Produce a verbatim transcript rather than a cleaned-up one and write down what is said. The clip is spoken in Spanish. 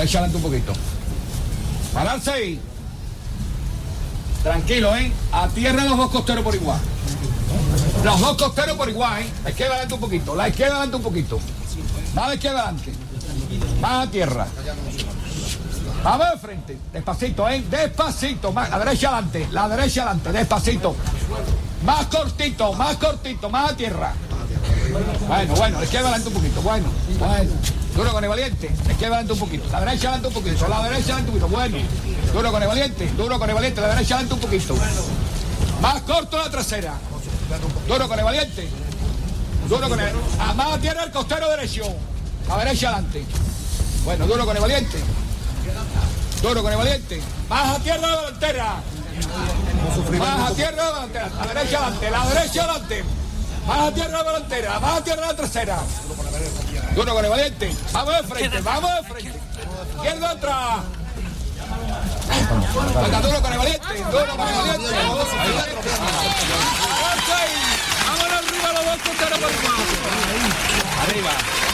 derecha adelante un poquito. Pararse ahí. Tranquilo, ¿eh? A tierra los dos costeros por igual. Los dos costeros por igual, ¿eh? La izquierda adelante un poquito. La izquierda adelante un poquito. Más a la izquierda adelante. Más a tierra. Vamos de frente. Despacito, ¿eh? Despacito. Más, la derecha adelante. La derecha adelante. Despacito. Más cortito, más cortito. Más a tierra. Bueno, bueno. La izquierda adelante un poquito. Bueno, bueno. Duro con el valiente. La izquierda adelante un poquito. La derecha adelante un poquito. La derecha adelante un poquito. Bueno. Duro con el valiente. Duro con el valiente. La derecha adelante un poquito. Más corto la trasera. Duro con el valiente. Duro con el... A más a tierra el costero derecho. La derecha adelante. Bueno, duro con el valiente. Duro con el valiente. Más a tierra la delantera. Más a tierra la delantera. La derecha adelante. La derecha adelante. Más a tierra la delantera. Más a tierra la trasera. Duro con el valiente. Vamos de frente. Vamos de frente. Izquierda atrás. Venga, duro con el valiente. Duro con el valiente. Vámonos arriba los dos costeros por igual. Arriba.